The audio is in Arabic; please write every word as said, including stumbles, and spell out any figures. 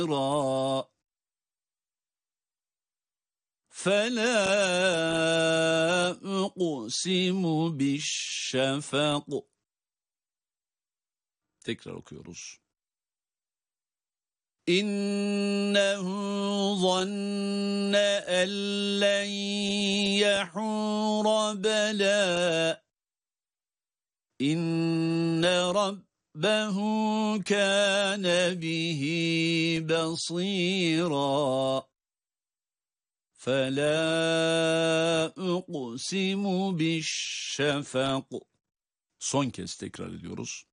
فلا أقسم بالشفق. Tekrar okuyoruz. İnnehu zanne en len yahura bela. İnne rabbehu kâne bihi basîrâ. فَلَا أُقْسِمُ بِالشَّفَقِ. Son kez tekrar ediyoruz.